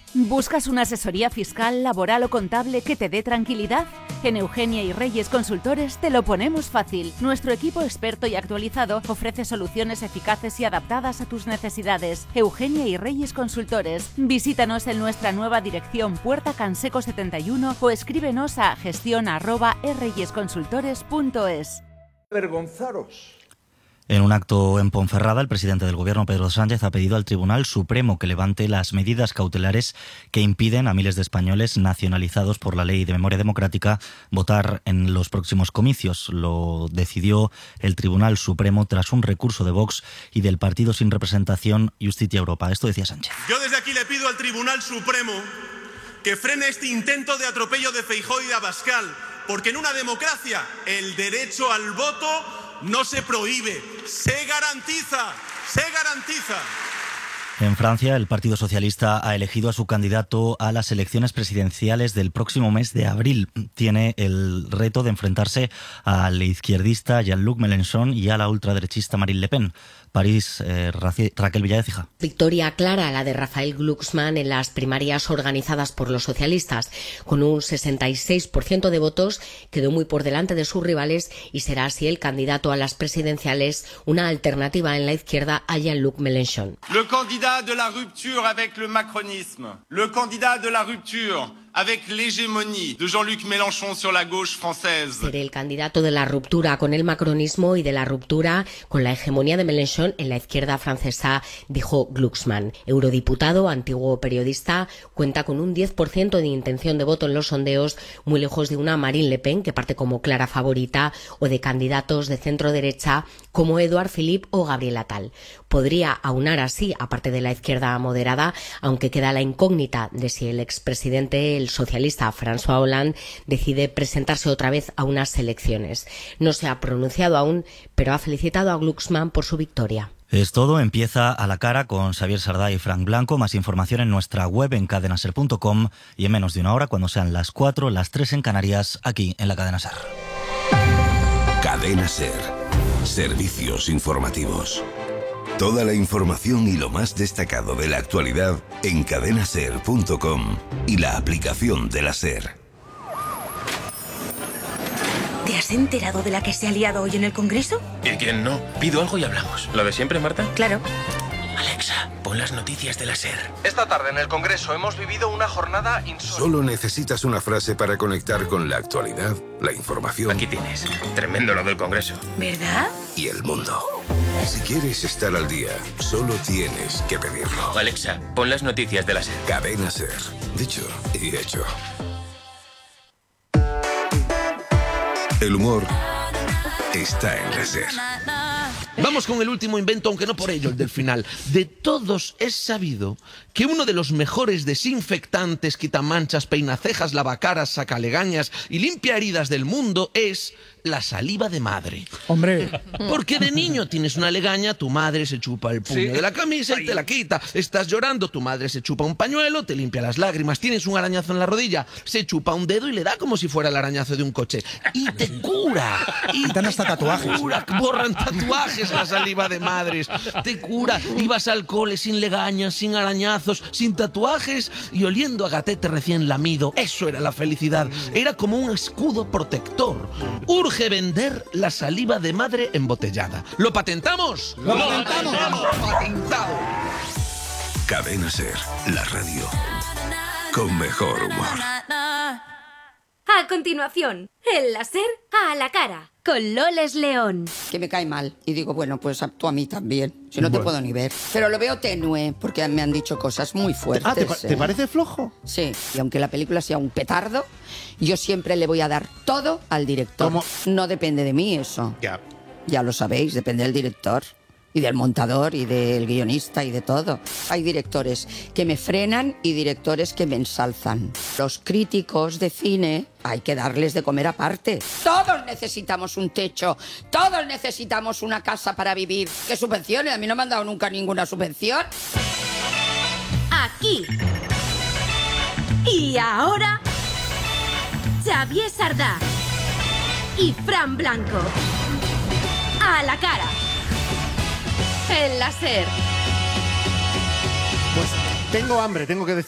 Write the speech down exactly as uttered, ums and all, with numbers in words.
¿Buscas una asesoría fiscal, laboral o contable que te dé tranquilidad? En Eugenia y Reyes Consultores te lo ponemos fácil. Nuestro equipo experto y actualizado ofrece soluciones eficaces y adaptadas a tus necesidades. Eugenia y Reyes Consultores. Visítanos en nuestra nueva dirección Puerta Canseco setenta y uno o escríbenos a gestión arroba reyesconsultores punto es. Avergonzaros. En un acto en Ponferrada, el presidente del Gobierno, Pedro Sánchez, ha pedido al Tribunal Supremo que levante las medidas cautelares que impiden a miles de españoles nacionalizados por la Ley de Memoria Democrática votar en los próximos comicios. Lo decidió el Tribunal Supremo tras un recurso de Vox y del partido sin representación Justicia Europa. Esto decía Sánchez. Yo desde aquí le pido al Tribunal Supremo que frene este intento de atropello de Feijóo y de Abascal, porque en una democracia el derecho al voto no se prohíbe, se garantiza, se garantiza. En Francia, el Partido Socialista ha elegido a su candidato a las elecciones presidenciales del próximo mes de abril. Tiene el reto de enfrentarse al izquierdista Jean-Luc Mélenchon y a la ultraderechista Marine Le Pen. París, eh, Raquel Villaécija. Victoria clara la de Raphael Glucksmann en las primarias organizadas por los socialistas. Con un sesenta y seis por ciento de votos quedó muy por delante de sus rivales y será así el candidato a las presidenciales, una alternativa en la izquierda a Jean-Luc Mélenchon. Le candidat de la rupture avec le macronisme, le candidat de la rupture avec l'hégémonie de Jean-Luc Mélenchon sur la gauche française. Seré el candidato de la ruptura con el macronismo y de la ruptura con la hegemonía de Mélenchon en la izquierda francesa, dijo Glucksmann. Eurodiputado, antiguo periodista, cuenta con un diez por ciento de intención de voto en los sondeos, muy lejos de una Marine Le Pen, que parte como clara favorita, o de candidatos de centro-derecha como Édouard Philippe o Gabriel Attal. Podría aunar así, aparte de la izquierda moderada, aunque queda la incógnita de si el expresidente, el socialista François Hollande, decide presentarse otra vez a unas elecciones. No se ha pronunciado aún, pero ha felicitado a Glucksmann por su victoria. Es todo, empieza A la cara con Xavier Sardá y Frank Blanco. Más información en nuestra web en cadena ser punto com y en menos de una hora, cuando sean las cuatro, las tres en Canarias, aquí en la Cadena Ser. Cadena Ser. Servicios informativos. Toda la información y lo más destacado de la actualidad en cadena ser punto com y la aplicación de la SER. ¿Te has enterado de la que se ha liado hoy en el Congreso? ¿Y quién no? Pido algo y hablamos. ¿Lo de siempre, Marta? Claro. Alexa, pon las noticias de la SER. Esta tarde en el Congreso hemos vivido una jornada insólita. Solo necesitas una frase para conectar con la actualidad, la información. Aquí tienes. Tremendo lo del Congreso. ¿Verdad? Y el mundo. Si quieres estar al día, solo tienes que pedirlo. Alexa, pon las noticias de la SER. Cadena SER. Dicho y hecho. El humor está en la SER. Vamos con el último invento, aunque no por ello el del final. De todos es sabido que uno de los mejores desinfectantes, quitamanchas, peinacejas, lavacaras, sacalegañas y limpia heridas del mundo es la saliva de madre. Hombre. Porque de niño tienes una legaña, tu madre se chupa el puño ¿Sí? de la camisa y te la quita. Estás llorando, tu madre se chupa un pañuelo, te limpia las lágrimas. Tienes un arañazo en la rodilla, se chupa un dedo y le da como si fuera el arañazo de un coche. Y te cura. Y te dan hasta tatuajes. Cura, borran tatuajes la saliva de madres. Te cura. Ibas al cole sin legañas, sin arañazos, sin tatuajes y oliendo a gatete recién lamido. Eso era la felicidad. Era como un escudo protector. Urge vender la saliva de madre embotellada. ¿Lo patentamos? ¡Lo patentamos! ¡Patentado! Cadena SER, la radio con mejor humor. A continuación, el láser a la cara, con Loles León. Que me cae mal. Y digo, bueno, pues tú a mí también. Si no bueno. te puedo ni ver. Pero lo veo tenue, porque me han dicho cosas muy fuertes. Ah, ¿te, pa ¿te parece flojo? Sí. Y aunque la película sea un petardo, yo siempre le voy a dar todo al director. ¿Cómo? No depende de mí eso. Ya. Ya lo sabéis, depende del director. Y del montador, y del guionista, y de todo. Hay directores que me frenan y directores que me ensalzan. Los críticos de cine hay que darles de comer aparte. Todos necesitamos un techo, todos necesitamos una casa para vivir. ¿Qué subvenciones? A mí no me han dado nunca ninguna subvención. Aquí. Y ahora, Xavier Sardá y Fran Blanco. A la cara. El láser. Pues tengo hambre, tengo que decir.